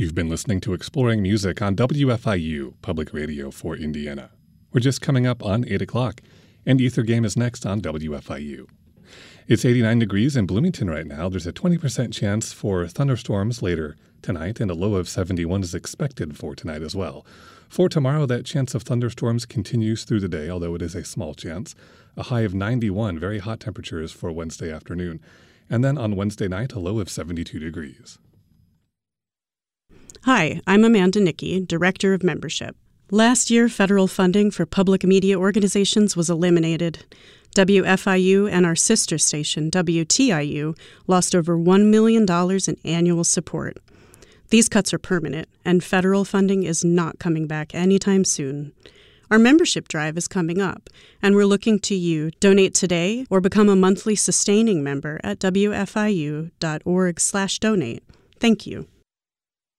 You've been listening to Exploring Music on WFIU, Public Radio for Indiana. We're just coming up on 8 o'clock, and Ether Game is next on WFIU. It's 89 degrees in Bloomington right now. There's a 20% chance for thunderstorms later tonight, and a low of 71 is expected for tonight as well. For tomorrow, that chance of thunderstorms continues through the day, although it is a small chance. A high of 91, very hot temperatures for Wednesday afternoon. And then on Wednesday night, a low of 72 degrees. Hi, I'm Amanda Nickey, Director of Membership. Last year, federal funding for public media organizations was eliminated. WFIU and our sister station, WTIU, lost over $1 million in annual support. These cuts are permanent, and federal funding is not coming back anytime soon. Our membership drive is coming up, and we're looking to you. Donate today or become a monthly sustaining member at wfiu.org/donate. Thank you.